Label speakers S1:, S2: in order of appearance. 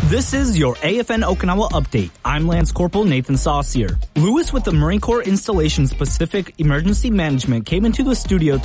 S1: This is your AFN Okinawa update. I'm Lance Corporal Nathan Saucier. Lewis with the Marine Corps Installations Pacific Emergency Management came into the studio